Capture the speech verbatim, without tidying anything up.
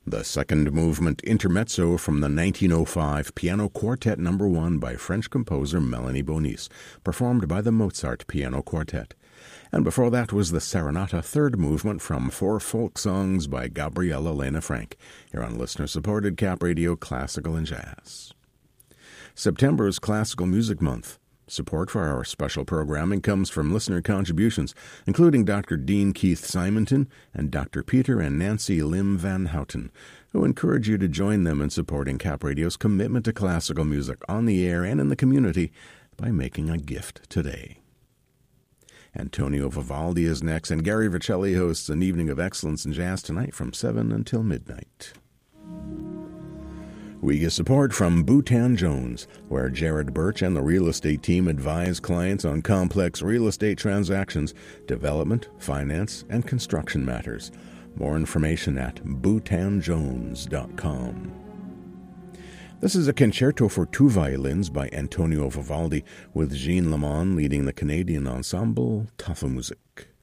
The second movement intermezzo from the nineteen oh five Piano Quartet Number one by French composer Melanie Bonis, performed by the Mozart Piano Quartet. And before that was the Serenata third movement from Four Folk Songs by Gabriella Lena Frank, here on listener-supported Cap Radio Classical and Jazz. September is Classical Music Month. Support for our special programming comes from listener contributions, including Doctor Dean Keith Simonton and Doctor Peter and Nancy Lim Van Houten, who encourage you to join them in supporting Cap Radio's commitment to classical music on the air and in the community by making a gift today. Antonio Vivaldi is next, and Gary Vicelli hosts an evening of excellence in jazz tonight from seven until midnight. We get support from Bhutan Jones, where Jared Birch and the real estate team advise clients on complex real estate transactions, development, finance, and construction matters. More information at bhutan jones dot com. This is a concerto for two violins by Antonio Vivaldi, with Jean Lamont leading the Canadian ensemble Tafelmusik.